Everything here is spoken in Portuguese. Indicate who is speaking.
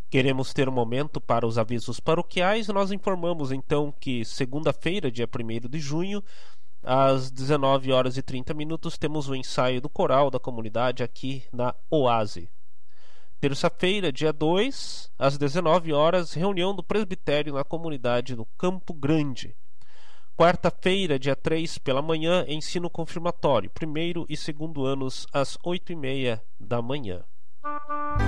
Speaker 1: Queremos ter um momento para os avisos paroquiais. Nós informamos então que segunda-feira, dia 1º de junho, às 19 horas e 30 minutos, temos o ensaio do coral da comunidade aqui na Oase. Terça-feira, dia 2, às 19 horas, reunião do presbitério na comunidade do Campo Grande. Quarta-feira, dia 3, pela manhã, ensino confirmatório, primeiro e segundo anos, às 8h30 da manhã.